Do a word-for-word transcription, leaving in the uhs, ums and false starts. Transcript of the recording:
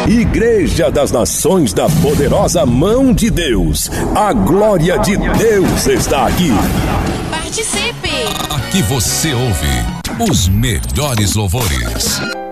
Igreja das Nações da Poderosa Mão de Deus. A glória de Deus está aqui. Participe! Aqui você ouve os melhores louvores.